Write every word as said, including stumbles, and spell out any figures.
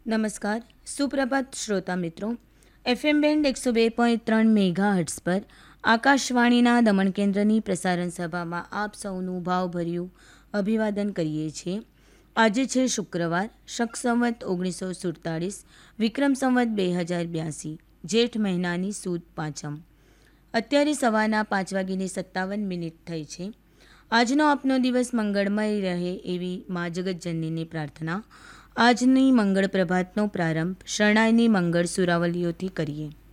નમસ્કાર, સુપ્રભાત શ્રોતા મિત્રો. એફએમ બેન્ડ એકસો બે પોઈન્ટ ત્રણ મેગા હર્ટ્સ પર આકાશવાણીના દમણ કેન્દ્રની પ્રસારણ સભામાં આપ સૌનું ભાવભર્યું અભિવાદન કરીએ છીએ. આજે છે શુક્રવાર, શક સંવત ઓગણીસો સુડતાળીસ, વિક્રમ સંવત બે હજાર બ્યાસી, જેઠ મહિનાની સુદ પાંચમ. અત્યારે સવારના પાંચ વાગીને સત્તાવન મિનિટ થઈ છે. આજનો આપનો દિવસ મંગળમય રહે એવી મા જગતજનનીની પ્રાર્થના. આજની મંગળ પ્રભાતનો પ્રારંભ શરણાઈની મંગળ સુરાવલીઓથી કરીએ.